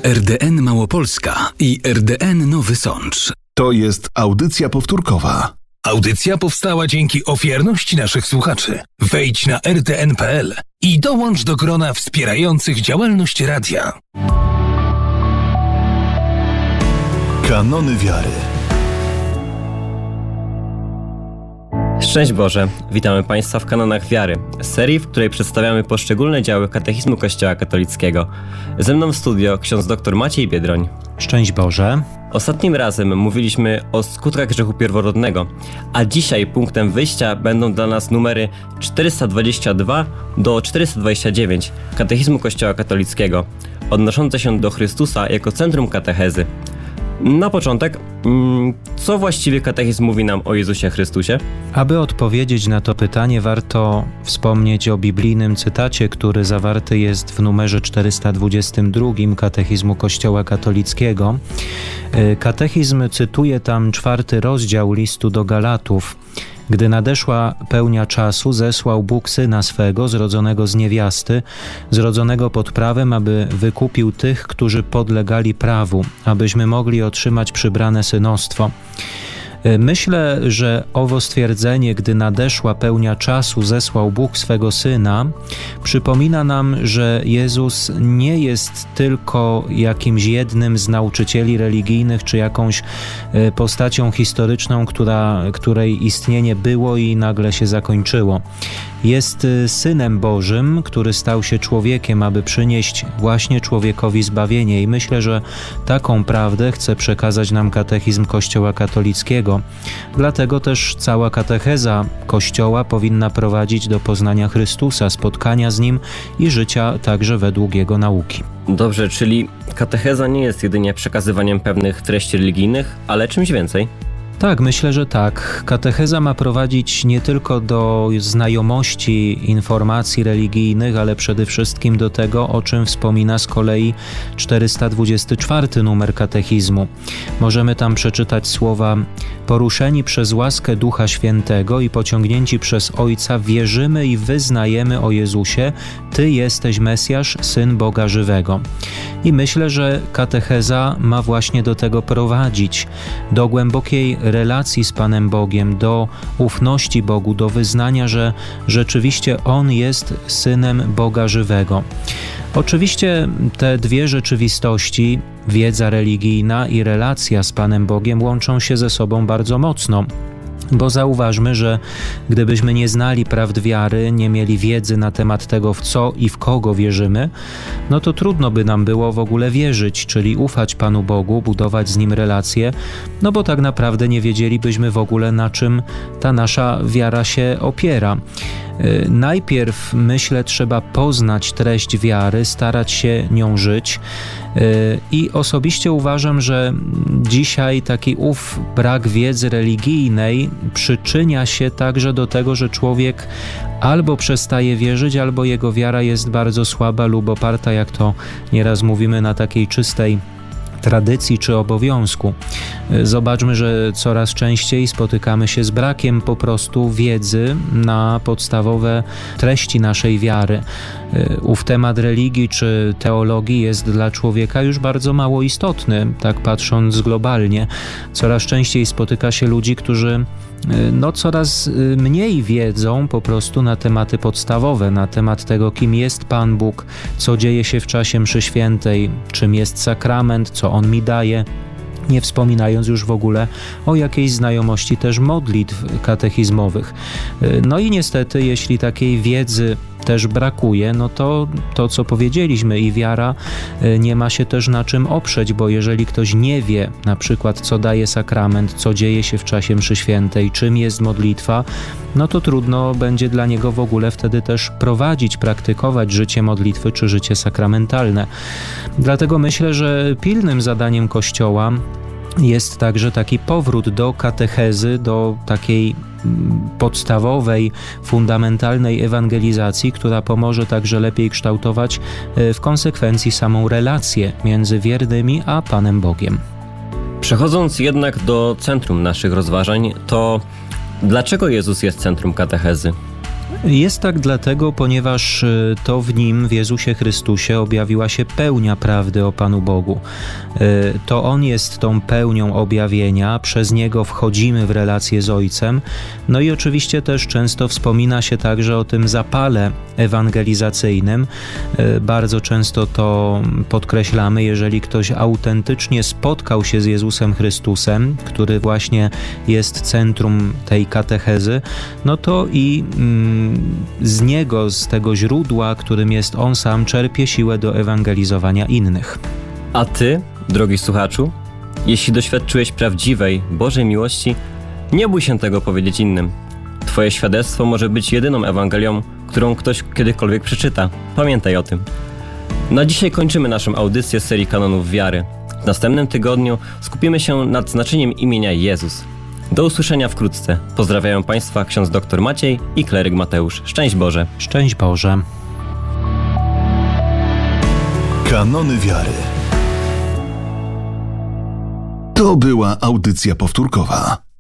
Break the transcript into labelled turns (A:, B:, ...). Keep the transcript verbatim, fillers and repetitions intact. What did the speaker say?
A: R D N Małopolska i R D N Nowy Sącz.
B: To jest audycja powtórkowa.
A: Audycja powstała dzięki ofiarności naszych słuchaczy. Wejdź na r d n kropka p l i dołącz do grona wspierających działalność radia.
B: Kanony wiary.
C: Szczęść Boże! Witamy Państwa w Kanonach Wiary, serii, w której przedstawiamy poszczególne działy Katechizmu Kościoła Katolickiego. Ze mną w studio ksiądz dr Maciej Biedroń.
D: Szczęść Boże!
C: Ostatnim razem mówiliśmy o skutkach grzechu pierworodnego, a dzisiaj punktem wyjścia będą dla nas numery czterysta dwadzieścia dwa do czterysta dwadzieścia dziewięć Katechizmu Kościoła Katolickiego, odnoszące się do Chrystusa jako centrum katechezy. Na początek, co właściwie katechizm mówi nam o Jezusie Chrystusie?
D: Aby odpowiedzieć na to pytanie, warto wspomnieć o biblijnym cytacie, który zawarty jest w numerze czterysta dwudziestym drugim Katechizmu Kościoła Katolickiego. Katechizm cytuje tam czwarty rozdział listu do Galatów. Gdy nadeszła pełnia czasu, zesłał Bóg Syna swego, zrodzonego z niewiasty, zrodzonego pod prawem, aby wykupił tych, którzy podlegali prawu, abyśmy mogli otrzymać przybrane synostwo. Myślę, że owo stwierdzenie, gdy nadeszła pełnia czasu, zesłał Bóg swego Syna, przypomina nam, że Jezus nie jest tylko jakimś jednym z nauczycieli religijnych, czy jakąś postacią historyczną, która, której istnienie było i nagle się zakończyło. Jest Synem Bożym, który stał się człowiekiem, aby przynieść właśnie człowiekowi zbawienie. I myślę, że taką prawdę chce przekazać nam katechizm Kościoła Katolickiego. Dlatego też cała katecheza Kościoła powinna prowadzić do poznania Chrystusa, spotkania z Nim i życia także według Jego nauki.
C: Dobrze, czyli katecheza nie jest jedynie przekazywaniem pewnych treści religijnych, ale czymś więcej?
D: Tak, myślę, że tak. Katecheza ma prowadzić nie tylko do znajomości informacji religijnych, ale przede wszystkim do tego, o czym wspomina z kolei czterysta dwudziesty czwarty numer katechizmu. Możemy tam przeczytać słowa: poruszeni przez łaskę Ducha Świętego i pociągnięci przez Ojca wierzymy i wyznajemy o Jezusie: Ty jesteś Mesjasz, Syn Boga żywego. I myślę, że katecheza ma właśnie do tego prowadzić, do głębokiej relacji z Panem Bogiem, do ufności Bogu, do wyznania, że rzeczywiście On jest Synem Boga żywego. Oczywiście te dwie rzeczywistości, wiedza religijna i relacja z Panem Bogiem, łączą się ze sobą bardzo mocno. Bo zauważmy, że gdybyśmy nie znali prawd wiary, nie mieli wiedzy na temat tego, w co i w kogo wierzymy, no to trudno by nam było w ogóle wierzyć, czyli ufać Panu Bogu, budować z Nim relacje, no bo tak naprawdę nie wiedzielibyśmy w ogóle, na czym ta nasza wiara się opiera. Najpierw, myślę, trzeba poznać treść wiary, starać się nią żyć i osobiście uważam, że dzisiaj taki ów brak wiedzy religijnej przyczynia się także do tego, że człowiek albo przestaje wierzyć, albo jego wiara jest bardzo słaba lub oparta, jak to nieraz mówimy, na takiej czystej tradycji czy obowiązku. Zobaczmy, że coraz częściej spotykamy się z brakiem po prostu wiedzy na podstawowe treści naszej wiary. Ów temat religii czy teologii jest dla człowieka już bardzo mało istotny, tak patrząc globalnie. Coraz częściej spotyka się ludzi, którzy no coraz mniej wiedzą po prostu na tematy podstawowe, na temat tego, kim jest Pan Bóg, co dzieje się w czasie mszy świętej, czym jest sakrament, co On mi daje. Nie wspominając już w ogóle o jakiejś znajomości też modlitw katechizmowych. No i niestety, jeśli takiej wiedzy też brakuje, no to to, co powiedzieliśmy, i wiara nie ma się też na czym oprzeć, bo jeżeli ktoś nie wie na przykład, co daje sakrament, co dzieje się w czasie mszy świętej, czym jest modlitwa, no to trudno będzie dla niego w ogóle wtedy też prowadzić, praktykować życie modlitwy czy życie sakramentalne. Dlatego myślę, że pilnym zadaniem Kościoła jest także taki powrót do katechezy, do takiej podstawowej, fundamentalnej ewangelizacji, która pomoże także lepiej kształtować w konsekwencji samą relację między wiernymi a Panem Bogiem.
C: Przechodząc jednak do centrum naszych rozważań, to dlaczego Jezus jest centrum katechezy?
D: Jest tak dlatego, ponieważ to w Nim, w Jezusie Chrystusie, objawiła się pełnia prawdy o Panu Bogu. To On jest tą pełnią objawienia, przez Niego wchodzimy w relację z Ojcem. No i oczywiście też często wspomina się także o tym zapale ewangelizacyjnym. Bardzo często to podkreślamy, jeżeli ktoś autentycznie spotkał się z Jezusem Chrystusem, który właśnie jest centrum tej katechezy, no to i mm, z Niego, z tego źródła, którym jest On sam, czerpie siłę do ewangelizowania innych.
C: A Ty, drogi słuchaczu, jeśli doświadczyłeś prawdziwej, Bożej miłości, nie bój się tego powiedzieć innym. Twoje świadectwo może być jedyną Ewangelią, którą ktoś kiedykolwiek przeczyta. Pamiętaj o tym. Na dzisiaj kończymy naszą audycję z serii Kanonów Wiary. W następnym tygodniu skupimy się nad znaczeniem imienia Jezus. Do usłyszenia wkrótce. Pozdrawiają Państwa ksiądz dr Maciej i kleryk Mateusz. Szczęść Boże.
D: Szczęść Boże.
B: Kanony wiary. To była audycja powtórkowa.